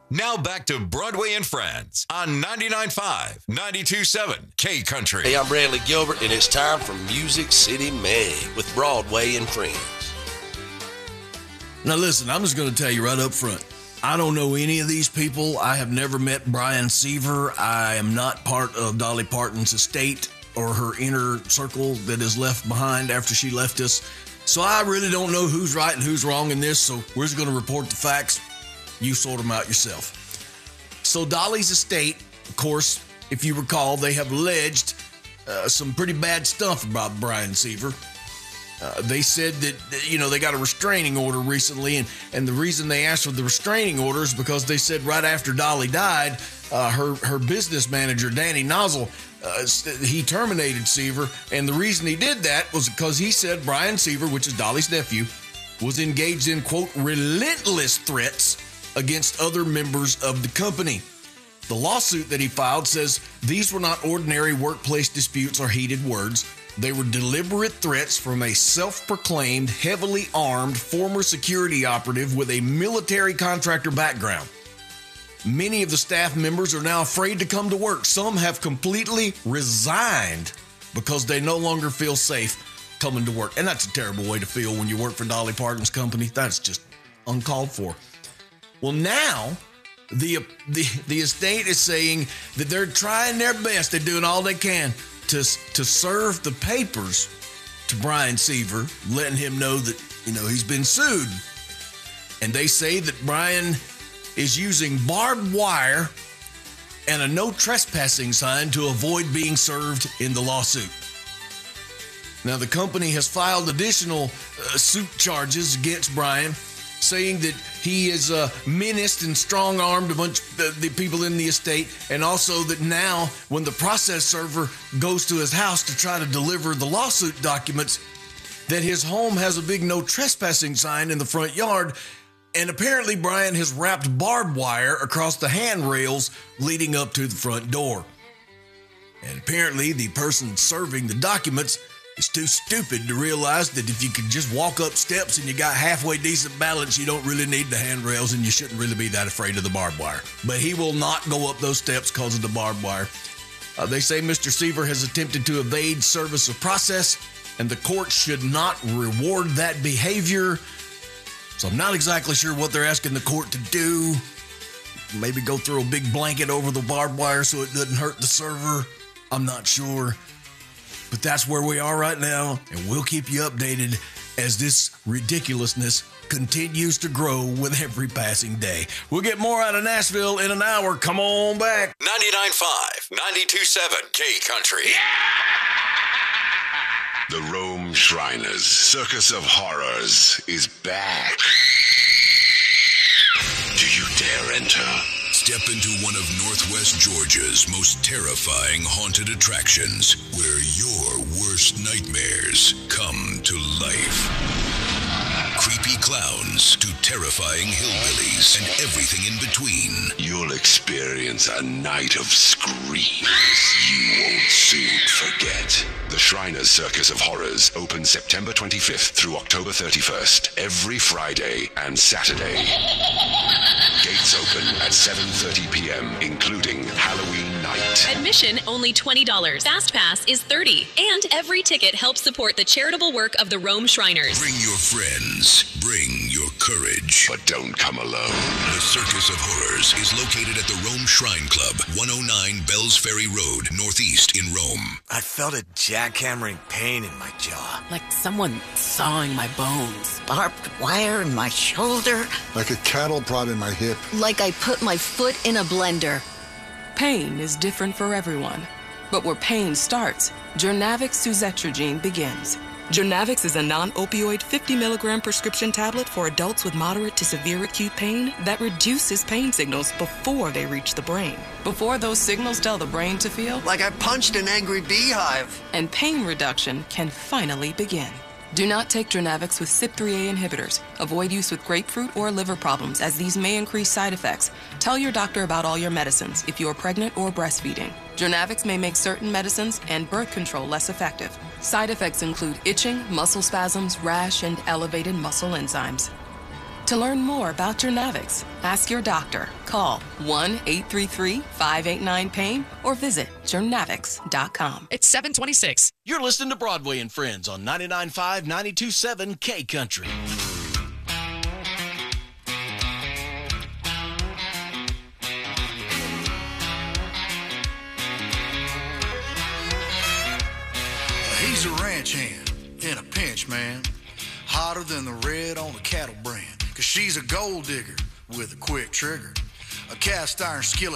Now back to Broadway and Friends on 99.5, 92.7 K Country. Hey, I'm Bradley Gilbert, and it's time for Music City Meg with Broadway and Friends. Now listen, I'm just going to tell you right up front. I don't know any of these people. I have never met Brian Seaver. I am not part of Dolly Parton's estate or her inner circle that is left behind after she left us. So I really don't know who's right and who's wrong in this, so we're just going to report the facts. You sort them out yourself. So Dolly's estate, of course, if you recall, they have alleged some pretty bad stuff about Brian Seaver. They said that, they got a restraining order recently, and the reason they asked for the restraining order is because they said right after Dolly died, her business manager, Danny Nozzle, he terminated Seaver, and the reason he did that was because he said Brian Seaver, which is Dolly's nephew, was engaged in, quote, relentless threats against other members of the company. The lawsuit that he filed says these were not ordinary workplace disputes or heated words. They were deliberate threats from a self-proclaimed, heavily armed former security operative with a military contractor background. Many of the staff members are now afraid to come to work. Some have completely resigned because they no longer feel safe coming to work. And that's a terrible way to feel when you work for Dolly Parton's company. That's just uncalled for. Well, now the estate is saying that they're trying their best. They're doing all they can to serve the papers to Brian Seaver, letting him know that, he's been sued. And they say that Brian is using barbed wire and a no trespassing sign to avoid being served in the lawsuit. Now, the company has filed additional suit charges against Brian, saying that he is menaced and strong-armed a bunch of the people in the estate, and also that now, when the process server goes to his house to try to deliver the lawsuit documents, that his home has a big no trespassing sign in the front yard, and apparently Brian has wrapped barbed wire across the handrails leading up to the front door. And apparently the person serving the documents is too stupid to realize that if you could just walk up steps and you got halfway decent balance, you don't really need the handrails and you shouldn't really be that afraid of the barbed wire. But he will not go up those steps because of the barbed wire. They say Mr. Seaver has attempted to evade service of process, and the court should not reward that behavior. So I'm not exactly sure what they're asking the court to do. Maybe go throw a big blanket over the barbed wire so it doesn't hurt the server. I'm not sure. But that's where we are right now, and we'll keep you updated as this ridiculousness continues to grow with every passing day. We'll get more out of Nashville in an hour. Come on back. 99.5, 92.7 K Country. The Rome Shriners Circus of Horrors is back. Do you dare enter? Step into one of Northwest Georgia's most terrifying haunted attractions, where your worst nightmares come to life. Creepy clowns to terrifying hillbillies and everything in between. You'll experience a night of screams you won't soon forget. The Shriners Circus of Horrors opens September 25th through October 31st, every Friday and Saturday. Gates open at 7:30 p.m., including Halloween night. Admission only $20. Fast Pass is $30. And every ticket helps support the charitable work of the Rome Shriners. Bring your friends. Bring your courage. But don't come alone. The Circus of Horrors is located at the Rome Shrine Club, 109 Bells Ferry Road, Northeast in Rome. I felt a jackhammering pain in my jaw. Like someone sawing my bones. Barbed wire in my shoulder. Like a cattle prod in my hip. Like I put my foot in a blender. Pain is different for everyone. But where pain starts, Jurnavix suzetrigine begins. Jurnavix is a non-opioid 50-milligram prescription tablet for adults with moderate to severe acute pain that reduces pain signals before they reach the brain. Before those signals tell the brain to feel like I punched an angry beehive. And pain reduction can finally begin. Do not take Jurnavix with CYP3A inhibitors. Avoid use with grapefruit or liver problems, as these may increase side effects. Tell your doctor about all your medicines if you are pregnant or breastfeeding. Jurnavix may make certain medicines and birth control less effective. Side effects include itching, muscle spasms, rash, and elevated muscle enzymes. To learn more about Journavx, ask your doctor. Call 1-833-589-PAIN or visit journavx.com. It's 726. You're listening to Broadway and Friends on 99.5, 92.7 K Country. He's a ranch hand in a pinch, man. Hotter than the red on a cattle brand. 'Cause she's a gold digger with a quick trigger. A cast iron skillet